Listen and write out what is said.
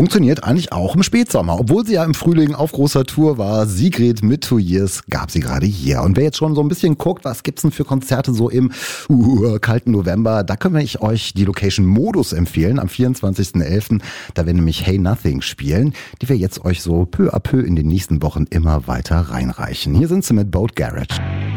funktioniert eigentlich auch im Spätsommer. Obwohl sie ja im Frühling auf großer Tour war, Sigrid mit 2 Years gab sie gerade hier. Und wer jetzt schon so ein bisschen guckt, was gibt's denn für Konzerte so im kalten November, da können ich euch die Location Modus empfehlen am 24.11. Da werden nämlich Hey Nothing spielen, die wir jetzt euch so peu à peu in den nächsten Wochen immer weiter reinreichen. Hier sind sie mit Boat Garage.